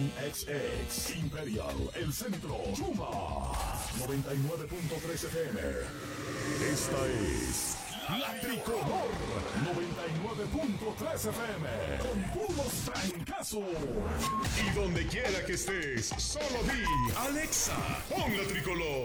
en XX, Imperial, El Centro, Chuma, 99.3 FM. Esta es La Tricolor, 99.3 FM, con puros trancazos. Y donde quiera que estés, solo di, Alexa, pon La Tricolor.